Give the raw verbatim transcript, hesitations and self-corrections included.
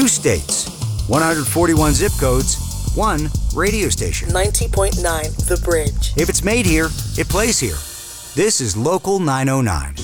Two states, one hundred forty-one zip codes, one radio station. ninety point nine The Bridge. If it's made here, it plays here. This is Local nine oh nine.